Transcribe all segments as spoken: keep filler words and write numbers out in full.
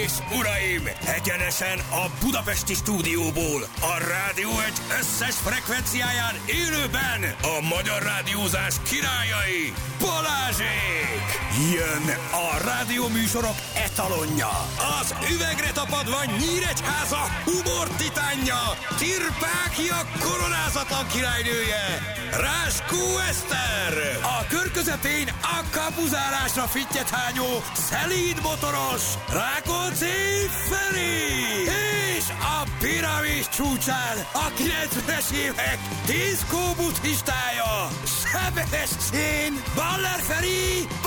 és uraim, egyenesen a budapesti stúdióból, a Rádió egy összes frekvenciáján élőben a magyar rádiózás királyai, Balázsék! Jön a rádióműsorok etalonja, az üvegre tapadva Nyíregyháza humor titánja, Tirpákia koronázatlan királynője, Ráskó Eszter! A kör közepén a kapuzárásra fittyethányó, szelíd motoros, Rákóczi Feri! És a piramis csúcsán a kilencvenes évek diszkó buddhistája, Sebestyén Baller Feri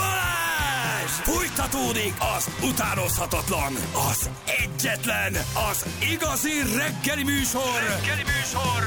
Balázs! Folytatódik az utánozhatatlan, az egyetlen, az igazi reggeli műsor, reggeli műsor,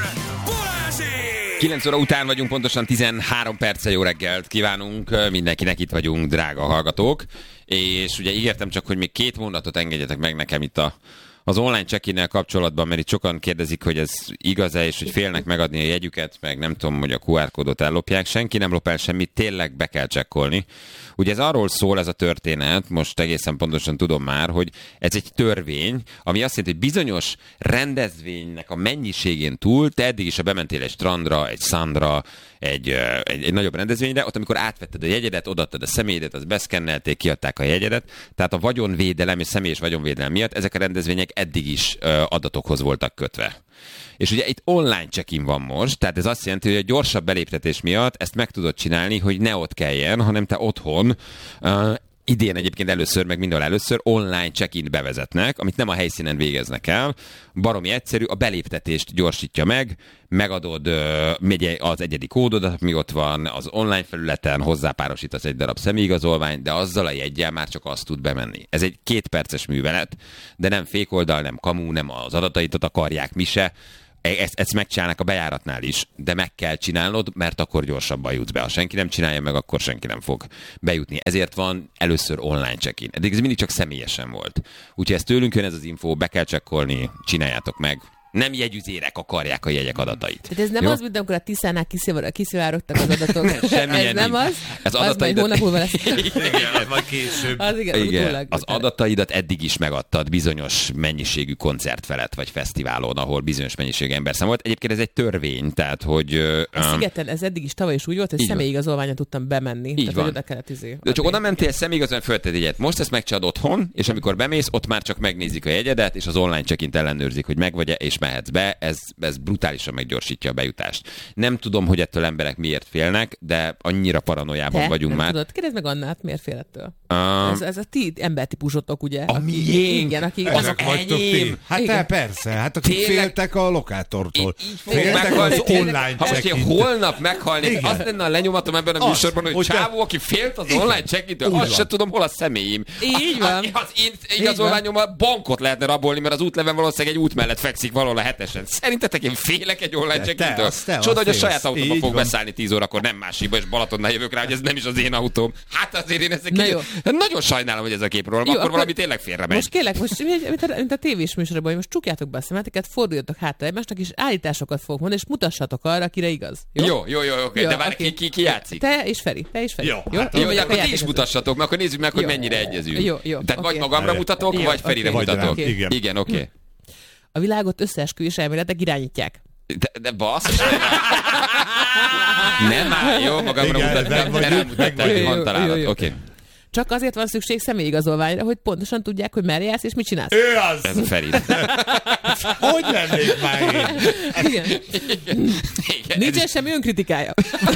Balázsék! kilenc óra után vagyunk, pontosan tizenhárom perccel jó reggelt kívánunk, mindenkinek itt vagyunk, drága hallgatók, és ugye ígértem csak, hogy még két mondatot engedjetek meg nekem itt a az online check-innel kapcsolatban, mert itt sokan kérdezik, hogy ez igaz-e, és hogy félnek megadni a jegyüket, meg nem tudom, hogy a kú ár kódot ellopják. Senki nem lop el semmit, tényleg be kell csekkolni. Ugye ez arról szól, ez a történet, most egészen pontosan tudom már, hogy ez egy törvény, ami azt jelenti, hogy bizonyos rendezvénynek a mennyiségén túl, te eddig is, ha bementél egy strandra, egy szandra, egy, egy, egy nagyobb rendezvényre, ott amikor átvetted a jegyedet, odaadtad a személyedet, azt beszkennelték, kiadták a jegyedet, tehát a vagyonvédelem és személyes vagyonvédelem miatt ezek a rendezvények eddig is adatokhoz voltak kötve. És ugye itt online check-in van most, tehát ez azt jelenti, hogy a gyorsabb beléptetés miatt ezt meg tudod csinálni, hogy ne ott kelljen, hanem te otthon, uh, idén egyébként először, meg mindenhol először online check-in bevezetnek, amit nem a helyszínen végeznek el. Baromi egyszerű, a beléptetést gyorsítja meg, megadod uh, az egyedi kódodat, mi ott van az online felületen, hozzápárosítasz egy darab személyigazolványt, de azzal a jeggyel már csak azt tud bemenni. Ez egy kétperces művelet, de nem fékoldal, nem kamu, nem az adataidat akarják, mi se. Ezt, ezt megcsinálnak a bejáratnál is, de meg kell csinálnod, mert akkor gyorsabban jutsz be. Ha senki nem csinálja meg, akkor senki nem fog bejutni. Ezért van először online check-in. Eddig ez mindig csak személyesen volt. Úgyhogy ez tőlünk jön ez az info, be kell csekkolni, csináljátok meg. Nem jegyüzérek akarják a jegyek adatait. Tehát ez nem jó? Az, mint amikor a Tiszánál kiszivárogtak az adatok. Semmilyen ez nem nincs. az, az, az majd hónap múlva lesz. Igen, vagy később. Az, igen, igen. Az adataidat eddig is megadtad bizonyos mennyiségű koncert felett, vagy fesztiválon, ahol bizonyos mennyiségű ember számolt. Egyébként ez egy törvény, tehát hogy... A Szigeten ez eddig is tavaly is úgy volt, hogy személyigazolványon tudtam bemenni. Így tehát, van. oda kellett izé. De csak oda mentél, személyigazolvány fölted jegyet. Most ezt megcsinálod otthon, és amikor bemész, ott már csak megnézik a jegyedet, és az online check-int ellenőrzik, hogy megvagy-e, és mehetsz be. Ez ez brutálisan meggyorsítja a bejutást. Nem tudom, hogy ettől emberek miért félnek, de annyira paranoiában Te? vagyunk nem már. Tudod, kérdezd meg Annát, miért fél ettől? Um, ez, ez a ti embertípusotok, ugye? A miénk! Igen, akik... Azok enyém! Hát igen. te persze, hát akik Tényleg? féltek a lokátortól. Így, így fogok Féltek meghalni. az online Ha most én check-intől. holnap meghalnék, az lenne a lenyomatom ebben a Az, műsorban, hogy hogy te- csávó, aki félt az online check-intől, Úgy azt van. se tudom, hol a személyim. Így A- van. a- Az én igazolványommal bankot lehetne rabolni, mert az útleven valószínűleg egy út mellett fekszik valahol a hetesen. Szerintetek én félek egy online De check-intől? te az, te Csoda, az hogy a félsz. saját autóba Így fog van. beszállni tíz órakor, nem másikba, és Balatonnál jövök rá, hogy ez nem is az én autóm. Hát azért én ezt Na egy jó. nagyon sajnálom, hogy ez a képről, Jó, akkor, akkor valami tényleg félre megy. Most kérlek, most mint a, mint a tévés műsorban, hogy most csukjátok be a szemeteket, forduljatok hátra egymásnak, és állításokat fogok mondani, és mutassatok arra, akire igaz. Jó, Jó, jó, jó, oké. Jó, De vár, oké. ki, ki, ki játszik? Te és Feri, te és Feri. Jó, jó? hát Én Jó, vagyok de a akkor ti is játékvezető. mutassatok, mert akkor nézzük meg, hogy Jó. mennyire egyezünk. Jó, jó, Tehát vagy oké. magamra mutatok, Jó, vagy Ferire oké. mutatok. Oké. Igen. Igen, oké. A világot összeesküvés elméletek irányítják. De, de bassz. Nem áll, jó, magamra Igen, mutattam. nem De vagyunk, nem mutattam, meg hogy van vagyunk. Jó, jó, találat. jó. Oké. Csak azért van szükség személyigazolványra, hogy pontosan tudják, hogy merre jársz és mit csinálsz. Ő az! Ez a Feri. Hogy lennék már én? Igen. Igen, Nincsen semmi önkritikálja.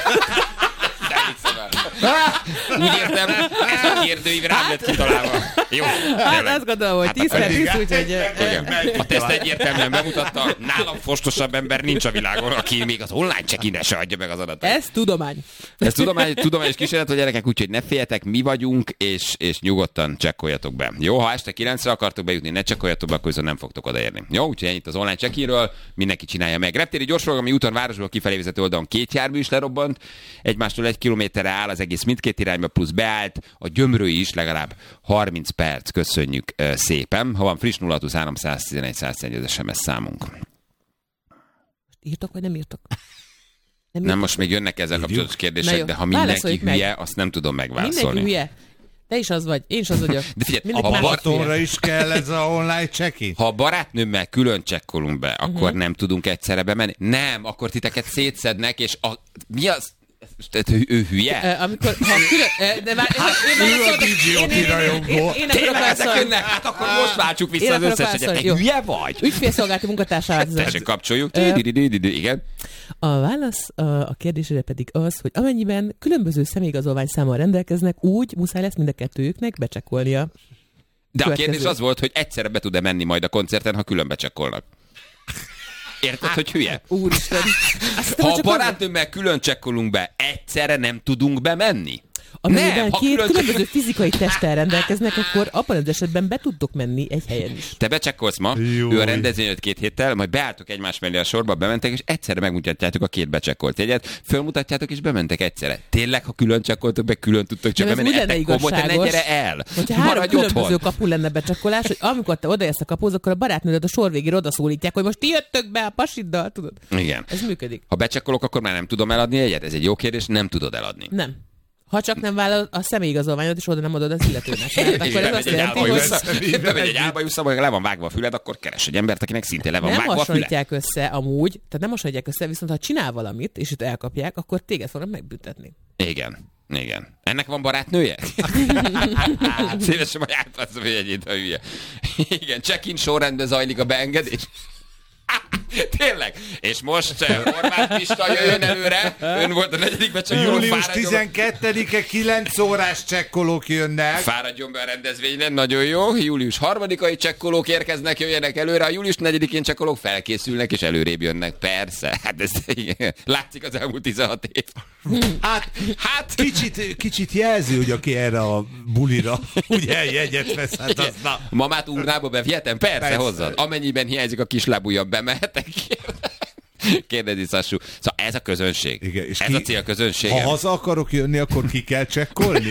Úgy értem, ez a kérdőív rám lett kitalálva. Jó, Hát tényleg. azt gondolom, hogy Hát tíz per tíz, úgyhogy... Igen. A teszt egyértelműen bemutatta, nálam fostosabb ember nincs a világon, aki még az online check-in-re se adja meg az adatot. Ez tudomány. Ez tudomány, tudományos kísérlet, hogy gyerekek, úgyhogy ne féljetek, mi vagyunk, és, és nyugodtan csekkoljatok be. Jó, ha este kilencre akartok bejutni, ne csekkoljatok be, akkor viszont nem fogtok odaérni. Jó, úgyhogy ennyit az online check-inről, mindenki csinálja meg. Reptéri gyorsforgalmi úton városból kifelé vezető oldalon két jármű is lerobbant, egymástól egy kilométerre áll az egész mindkét irányba, plusz beállt, a Gyömrői is legalább harminc perc, köszönjük uh, szépen. Ha van friss nulla huszonhárom száztizenegy száz egy es em es számunk. Írtok, vagy nem írtok? Nem, most még jönnek ezzel kapcsolatos kérdések, jó, de ha mindenki válaszoljuk hülye, meg. azt nem tudom megválaszolni. Mindenki hülye. Te is az vagy, én is az vagyok. De figyelj, Mindenki a más Balatonra fél. is kell ez a online check-in? Ha a barátnőmmel külön csekkolunk be, akkor uh-huh. nem tudunk egyszerre bemenni? Nem, akkor titeket szétszednek, és a... mi az? Tehát ő, ő hülye? Uh, amikor, ha külön, uh, de már, Hát ő a dé jé Oki rajongó. Tényleg ezek jönnek? Hát akkor most váltsuk vissza az összes egyet. Te hülye vagy? Ügyfélszolgálati munkatársává. Tessék, kapcsoljuk. Igen. A válasz a, a kérdésére pedig az, hogy amennyiben különböző személyigazolvány számmal rendelkeznek, úgy muszáj lesz mind a kettőjüknek becsekkolnia. De a kérdés az volt, hogy egyszerre be tud-e menni majd a koncerten, ha külön becsekkolnak. Érted, hogy hülye? Úristen. Ha a barátnőmmel külön csekkolunk be, egyszerre nem tudunk bemenni? Amennyiben Nem, ha két külön- különböző fizikai testtel rendelkeznek, akkor abban az esetben be tudtok menni egy helyen is. Te becsekkolsz ma, Jó. ő a rendezvény előtt két héttel, majd beálltok egymás mellé a sorba, bementek, és egyszerre megmutatjátok a két becsekkolt jegyet, fölmutatjátok, és bementek egyszerre. Tényleg, ha külön csekkoltok be, külön tudtok csak Nem, ez bemenni, úgy lenne ettek komoly, te ne igazságos, gyere el. hogyha három Maradj különböző otthon. kapu lenne becsekkolás, hogy amikor te odaérsz a kapuhoz, akkor a barátnődet a sor végére odaszólítják, hogy most ti jöttök be a pasiddal, tudod? Igen. Ez működik. Ha becsekkolok, akkor már nem tudom eladni jegyet? Ez egy jó kérdés, nem tudod eladni. Nem. Ha csak nem vállal a személyigazolványod, és oda nem adod az illetőnek. Mert akkor ez azt jelenti, hogy Bemegy egy álbajussza, vagy le van vágva a füled, akkor keres egy embert, akinek szintén le van nem vágva a füle. hasonlítják össze amúgy, tehát nem hasonlítják össze, viszont ha csinál valamit, és itt elkapják, akkor téged fognak megbüntetni. Igen. Igen. Ennek van barátnője? Szívesen majd átpasszom, hogy egyébként a hülye. Igen, check-in sorrendben zajlik a beengedés. Tényleg. És most eh, Horváth Pista jöjjön előre. Ön volt a negyedikben, csak jól Július fáradjon. tizenkettedike kilenc órás csekkolók jönnek. Fáradjon be a rendezvényen, nagyon jó. Július harmadikai csekkolók érkeznek, jöjjenek előre. A július negyedikén csekkolók felkészülnek, és előrébb jönnek. Persze. Hát ez igen. Látszik az elmúlt tizenhat év. Hát, Hát... kicsit, kicsit jelzi, hogy aki erre a bulira ugye jegyet vesz, hát az na. Mamát urnába bevihetem? Persze, Persze. hozzad. Amennyiben hiányzik a kislábújabb, bemehetek. Kérdezi Sassú. Szóval ez a közönség. Igen, és ez ki- a cél közönség. Ha haza akarok jönni, akkor ki kell csekkolni?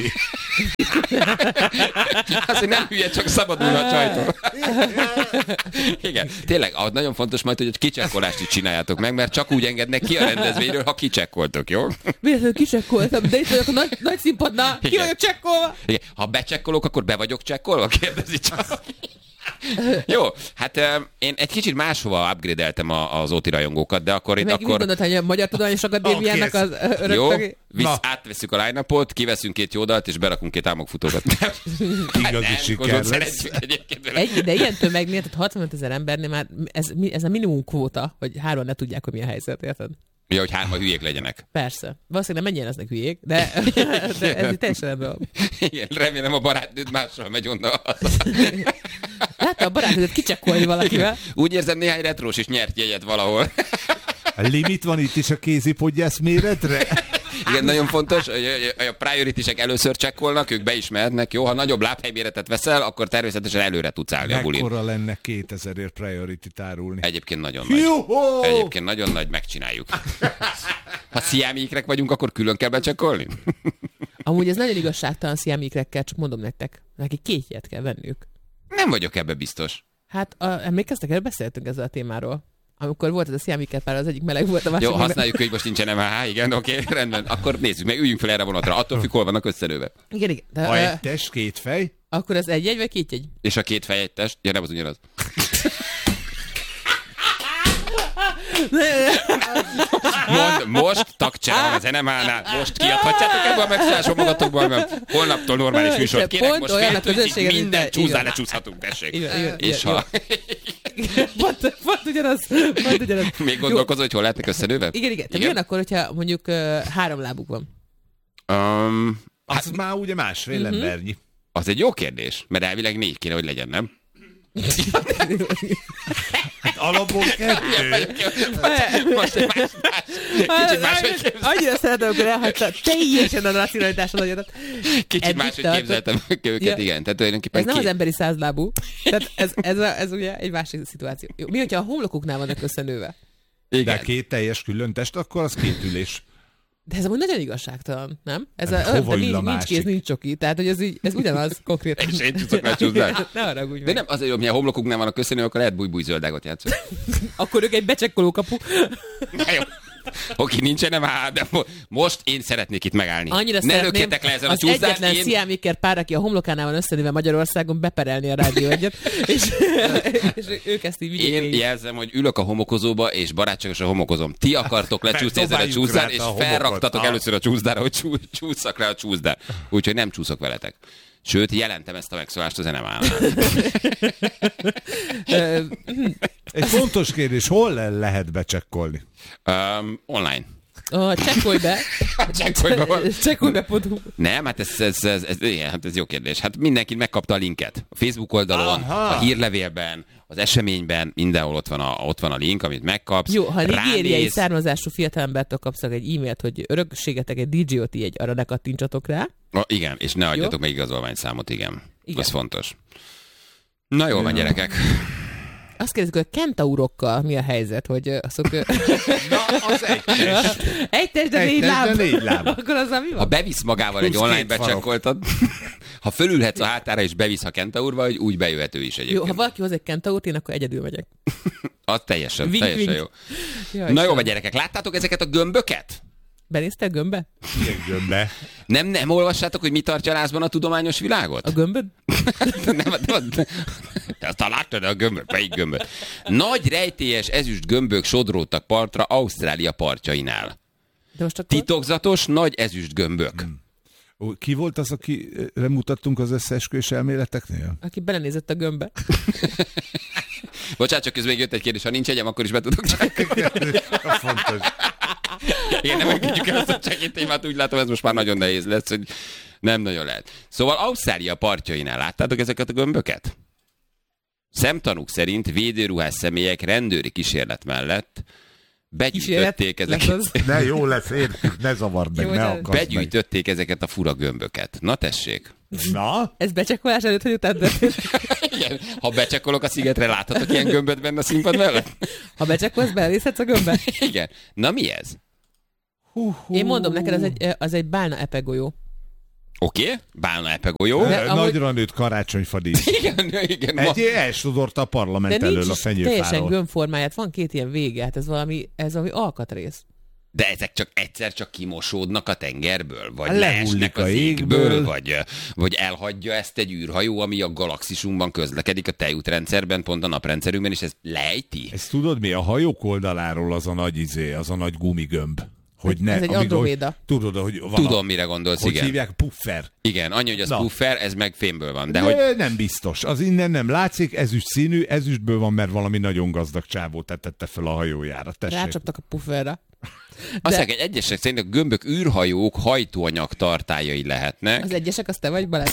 Az, hogy nem hülye, csak szabadulna a csajtól. Igen, tényleg, az nagyon fontos majd, hogy a kicsekkolást is csináljátok meg, mert csak úgy engednek ki a rendezvényről, ha kicsekkoltok, jó? Véletlenül kicsekkoltam, de itt vagyok a nagy, nagy színpadnál, ki Igen. vagyok csekkolva. Igen. Ha becsekkolok, akkor be vagyok csekkolva? Kérdezi csak. Jó, hát uh, én egy kicsit máshova upgrade-eltem a, az Óti rajongókat, de akkor itt Meg mit akkor... gondoltál, hogy a Magyar Tudományos Akadémiának Oké, az ö, örök Jó, tagja? visz, Na. átveszünk a line-upot, kiveszünk két jó dalt, és berakunk két álmokfutókat. Igazi siker lesz. Egy, de ilyen tömegnél, tehát hatvanöt ezer embernél már ez, mi- ez a minimum kvóta, hogy hárman ne tudják, hogy mi a helyzet, érted? Ja, hogy hárma hülyék legyenek. Persze. Valószínűleg nem mennyien lesznek hülyék, de, de ez itt teljesen ebben van. Igen, remélem a barátnőd mással megy onnan. Látta a barátnődet kicsekkolni valakivel? Úgy érzem, néhány retrós is nyert jegyet valahol. A limit van itt is a kézipodgyász méretre? Igen, nagyon fontos, hogy a priority-sek először csekkolnak, ők be is mehetnek. Jó, ha nagyobb lábhelyméretet veszel, akkor természetesen előre tudsz állni a bulin. Mekkora lenne kétezerért priority-t árulni? Egyébként nagyon nagy. Juhó! Egyébként nagyon nagy, megcsináljuk. Ha sziámiékrek vagyunk, akkor külön kell becsekkolni? Amúgy ez nagyon igazságtalan sziámikrekkel, csak mondom nektek. Neki két ilyet kell venniük. Nem vagyok ebbe biztos. Hát a, emlékeztek, erről beszéltünk ezzel a témáról. Amikor volt ez a sziámiket pár, az egyik meleg volt, a másik Jó, meg- használjuk, hogy most nincsen em há há, igen, oké, rendben. Akkor nézzük meg, üljünk fel erre a vonatra. Attól függ, hol vannak összenőve. Igen, igen. De, Ha ö, egy test, két fej? akkor az egy jegy, vagy két jegy? És a két fej egy test? Ja, nem az ugyanaz. Mond, most tagcsere van az en em há-nál. Most kiadhatjátok ebből a megszállásból magatokból, mert holnaptól normális És műsort kérek. pont Most olyan fél a tucig közönségen, mint minden te. csúszál, Igen. lecsúszhatunk, tessék. Igen, igen, És igen, ha Pont, pont ugyanaz. Pont ugyanaz. még gondolkozol, hogy hol lehetnek összenőve? Igen, igen. Te Igen. milyen akkor, hogyha mondjuk uh, három lábuk van? Um, Az hát, már ugye másfél Mhm. embernyi. az egy jó kérdés, mert elvileg négy kéne, hogy legyen, nem? Hát alapból kettő. Most egy más, más, kicsit máshogy képzeltem. Annyira szeretem, amikor elhagyta teljesen a racionalitásodat. Kicsit Eddig máshogy tartott. képzeltem őket, Ja. igen. Tehát tulajdonképpen Ez nem az két- emberi százlábú. Tehát ez, ez, a, ez ugye egy másik szituáció. Jó, mi, hogyha a homlokuknál vannak összenőve? De igen. két teljes külön test, akkor az két ülés. De ez amúgy nagyon igazságtalan, nem? Ez Hát a, hova de ül a nincs, nincs másik? kéz, nincs csoki. Tehát, hogy ez, így, ez ugyanaz konkrétan. És én csúszok már csúszás. Ne haragudj De meg. nem, azért, hogy a homlokuknál vannak köszönő, akkor lehet búj-búj zöldágot játszani. Akkor ők egy becsekkoló kapu. Na jó. Oké, nincsen, nem áll, de most én szeretnék itt megállni. Annyira ne lökjetek le ezen a az csúszdást. egyetlen Én... sziámiker pár, aki a homlokánál van összedőve Magyarországon, beperelni a rádió egyet, és, és ők ezt így vigyék. Én jelzem, hogy ülök a homokozóba, és barátságosan homokozom. Ti akartok lecsúszni ezen a csúszdán, és felraktatok először a csúszdára, hogy csú, csúszak le a csúszdán. Úgyhogy nem csúszok veletek. Sőt, jelentem ezt a megszólást a zenemálnál. Egy fontos kérdés, hol lehet becsekkolni? Um, online. Oh, csekkolj be. Csekkolj be. Csekkolj be pont. Nem, hát ez, ez, ez, ez, igen, hát ez jó kérdés. Hát mindenki megkapta a linket. A Facebook oldalon, Aha. a hírlevélben, az eseményben, mindenhol ott van a, ott van a link, amit megkapsz. Jó, ha nigériai Ránéz... származású fiatalembertől kapsz egy e-mailt, hogy örökségetek egy dé jé o té egy, arra ne kattintsatok rá. Ah, igen, és ne adjatok Jó? meg igazolványszámot, igen. Igen. Ez fontos. Na jó van, gyerekek. Azt kérdezik, hogy a kentaurokkal mi a helyzet, hogy azok... Na, az egy test. Egy test, de négy test, láb. de négy láb. Akkor az mi van? Ha bevisz magával Plusz egy online két farok. becsekkoltad, ha fölülhetsz a hátára és bevisz a kentaurba, hogy úgy bejöhető is egyébként. Jó, ha valaki hoz egy kentaurt, én akkor egyedül megyek. Az teljesen, Wink, teljesen wink. jó. Jaj, Na jó Istenem. van, gyerekek, láttátok ezeket a gömböket? Benéztél gömbbe? Ilyen gömbbe. Nem, nem olvassátok, hogy mi tartja lázban a tudományos világot? A gömböd? nem, nem, nem. Te aztán láttad a gömböt, melyik gömböt? Nagy rejtélyes ezüst gömbök sodródtak partra Ausztrália partjainál. De most akkor... Titokzatos nagy ezüst gömbök. Ó, ki volt az, akire mutattunk az összeesküvés elméleteknél? Aki belenézett a gömbbe. Bocsánat, csak közben még jött egy kérdés, ha nincs egyem, akkor is be tudok csak. Fontos. Igen, nem engedjük el ezt a csekély témát, úgy látom, ez most már nagyon nehéz lesz, hogy nem nagyon lehet. Szóval Ausztrália partjainál láttátok ezeket a gömböket? Szemtanúk szerint védőruhás személyek rendőri kísérlet mellett begyűjtötték ezeket, lesz az. Ne, jó lesz, értjük, ne zavard meg, Jó, ne de- akasd meg. begyűjtötték ezeket a fura gömböket. Na tessék. Na? Ez becsekkolás előtt, hogy utána történt? Igen. Ha becsekkolok a szigetre, láthatok ilyen gömböt benne a színpad mellett? Ha becsekkolsz, belenézhetsz a gömbbe? Igen. Na mi ez? Hú, hú. Én mondom neked, az egy, az egy bálna epegolyó. Oké, okay. Bálna epegolyó. De De amúgy- Nagyra nőtt karácsonyfadíj. Igen, igen. Ma... Egy elsodorta a De parlament nincs elől a is teljesen fenyőfáról. gömbformáját, van két ilyen vége, hát ez valami, ez valami alkatrész. De ezek csak egyszer csak kimosódnak a tengerből? Vagy Hát leesnek lehullik az a égből? égből. Vagy, vagy elhagyja ezt egy űrhajó, ami a galaxisunkban közlekedik, a tejútrendszerben, pont a naprendszerünkben, és ez lejti? Ezt tudod mi? A hajók oldaláról az a nagy izé, az a nagy gumigömb. Hogy ne, Ez egy amikor- Androméda. Tudod, hogy van Tudom, a, mire gondolsz, hogy igen. hívják? Puffer. Igen, annyi, hogy az Na. puffer, ez meg fémből van. De, De hogy nem biztos. Az innen nem látszik, ezüst színű, ezüstből van, mert valami nagyon gazdag csávó tette fel a hajójára. Tessék. Rácsaptak a pufferre. azt mondják, egy egyesek szerint a gömbök űrhajók hajtóanyag tartályai lehetnek. Az egyesek, az te vagy, Balázs?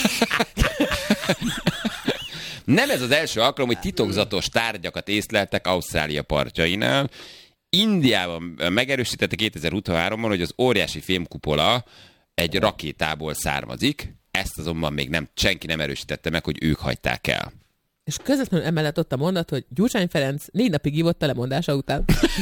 Nem ez az első alkalom, hogy titokzatos tárgyakat észleltek Ausztrália partjainál. Indiában megerősítette kétezer-huszonháromban, hogy az óriási fémkupola egy rakétából származik. Ezt azonban még nem, senki nem erősítette meg, hogy ők hagyták el. És közvetlenül emellett ott a mondat, hogy Gyurcsány Ferenc négy napig ívott a lemondása után.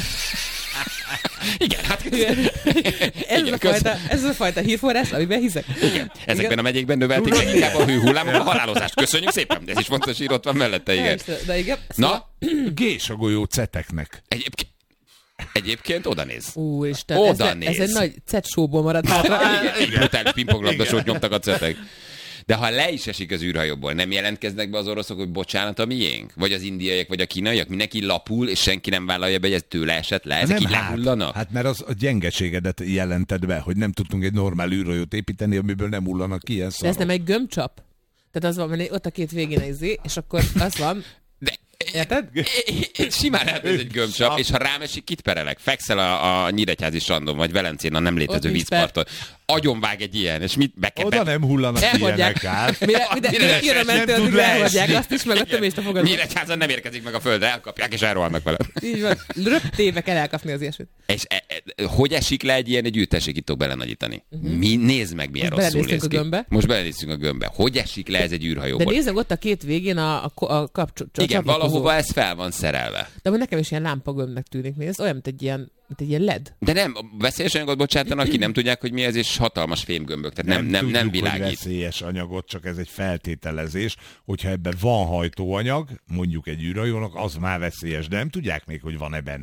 Igen, hát Ez, igen, a köz- fajta, ez a fajta hírforrás, amiben hiszek. igen. Ezekben a megyékben növelték Tudod, leginkább a hőhullámot, a halálozást. Köszönjük szépen! Ez is fontos, hogy ott van mellette, igen. De igen. Szóval, Na, Gés a golyó ceteknek. egyébként, egyébként oda néz. úristen, Oda ez, ez néz. egy nagy cet showból maradt hátra. Egy brutális pingponglabdasót nyomtak a cetek. De ha le is esik az űrhajóból, nem jelentkeznek be az oroszok, hogy bocsánat, a miénk? Vagy az indiaiak, vagy a kínaiak? Mindenki lapul, és senki nem vállalja be, hogy ez tőle esett le? Ezek így lehullanak? hát, hát mert az a gyengeségedet jelented be, hogy nem tudtunk egy normál űrhajót építeni, amiből nem hullanak ki ilyen De ez szarok. nem egy gömbcsap? Tehát az van, mert ott a két végén egy zé, és akkor az van, De érted? simán lehet, hogy ez egy gömbcsap, és ha rám esik, kit perelek? Fekszel a, a Nyíregyházi strandon, vagy Velencén, a nem Ott létező nincs vízparton. Agyonvág egy ilyen, és mit be kell... Oda nem hullanak ki ilyenek Elhagyják. át. Mire, mire, Mire mire kijön a leesni, mentő, nem addig tud elhagyják leesni. azt is, meg a tömést a fogadon. Nyíregyházan nem érkezik meg a földre, elkapják, és elrohannak vele. Így van. Röptéve kell elkapni az ilyesmit. És e, e, hogy esik le egy ilyen egy űrtessék, itt belenagyítani? Uh-huh. Mi, nézd meg, milyen Most rosszul belenéztünk néz a ki. gömbbe. Most belenéztünk a gömbbe. Hogy esik le ez egy De űrhajóból? nézzük ott a két végén a, a, a kapcsol. Igen, valahova ez fel van szerelve. De amúgy nekem is ilyen lámpagömbnek tűnik. Nézd, olyan, mint egy ilyen, mint egy ilyen led. De nem, veszélyes anyagot bocsátanak ki, nem tudják, hogy mi ez, és hatalmas fémgömbök. Tehát nem, nem, nem, nem tudjuk, hogy világít. veszélyes anyagot, csak ez egy feltételezés, hogyha ebben van hajtóanyag, mondjuk egy űrhajónak, az már veszélyes, de nem tudják még, hogy van-e benne.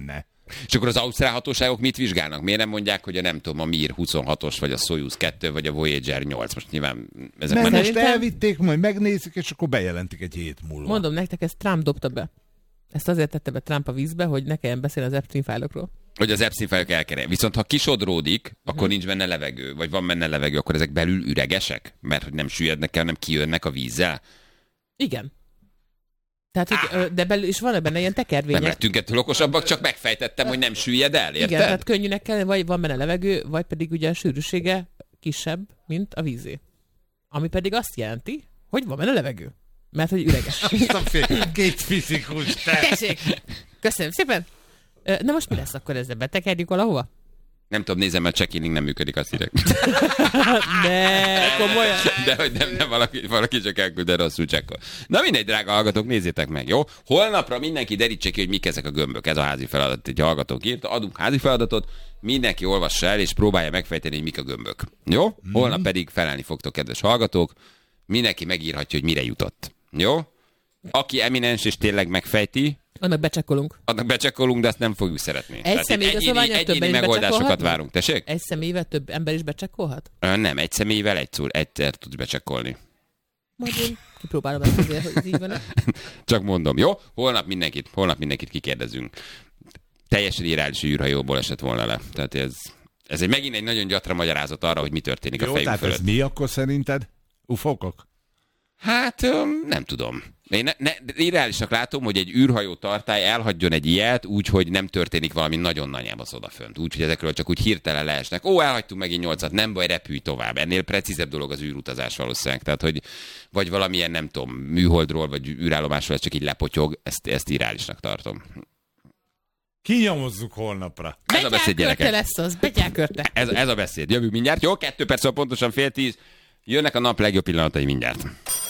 És akkor az ausztrál hatóságok mit vizsgálnak? Miért nem mondják, hogy a nem tudom, a Mir huszonhatos, vagy a Soyuz kettő, vagy a Voyager nyolc? Most nyilván ezek Mert mennek. most elvitték, majd megnézik, és akkor bejelentik egy hét múlva. Mondom nektek, ezt Trump dobta be. Ezt azért tette be Trump a vízbe, hogy ne kelljen beszélni az Epstein fájlokról. Hogy az Epstein fájlok elkerül. Viszont ha kisodródik, akkor nincs benne levegő, vagy van benne levegő, akkor ezek belül üregesek? Mert hogy nem süllyednek el, nem kijönnek a vízzel? Igen. Tehát, hogy, de belül is van benne ilyen tekervények. Nem lettünk ettől okosabbak, csak megfejtettem, hogy nem süllyed el, érted? Igen, tehát könnyűnek kell, vagy van benne levegő, vagy pedig ugye a sűrűsége kisebb, mint a vízé. Ami pedig azt jelenti, hogy van benne levegő. Mert hogy üreges. Két fizikus, te! Tessék! Köszönöm szépen! Na most mi lesz akkor ezzel? Betekerjük valahova? Nem tudom, nézem, mert check-in nem működik, azt írják. De komolyan. De hogy nem, nem valaki, valaki csak elküld, de rosszul csekkol. Na mindegy, drága hallgatók, nézzétek meg, jó? Holnapra mindenki derítse ki, hogy mik ezek a gömbök. Ez a házi feladat, egy hallgatók írta. Adunk házi feladatot, mindenki olvassa el, és próbálja megfejteni, hogy mik a gömbök. Jó? Holnap pedig felelni fogtok, kedves hallgatók. Mindenki megírhatja, hogy mire jutott. Jó? Aki eminens és tényleg megfejti, annak becsekkolunk. Annak becsekkolunk, de azt nem fogjuk szeretni. Egy személyigazolványra többen egyéni is megoldásokat várunk. Tessék? Egy személyvel több ember is becsekkolhat? Nem, egy személyvel egyszer, egyszer tudsz becsekkolni. Majd én kipróbálom ezt azért, hogy ez így van. Csak mondom, jó? Holnap mindenkit, holnap mindenkit kikérdezünk. Teljesen irreális űrhajóból esett volna le. Tehát ez, ez egy megint egy nagyon gyatra magyarázat arra, hogy mi történik jó, a fejünk tehát fölött. ez mi akkor szerinted? Ufókok? Hát nem tudom. Én ne, ne, irreálisnak látom, hogy egy űrhajó tartály elhagyjon egy ilyet úgy, hogy nem történik valami nagyon nagyjábasz odafönt. Úgy, hogy ezekről csak úgy hirtelen leesnek. Ó, elhagytunk megint nyolcat, nem baj, repülj tovább. Ennél precízebb dolog az űrutazás valószínűleg. Tehát, hogy vagy valamilyen, nem tudom, műholdról, vagy űrállomásról ez csak így lepotyog, ezt, ezt irreálisnak tartom. Kinyomozzuk holnapra. Ez a beszéd, gyerekek. lesz az, betyárkörte. Ez, ez a beszéd. Jövünk mindjárt. Jó, kettő perc, pontosan fél tíz. Jönnek a nap legjobb pillanatai mindjárt.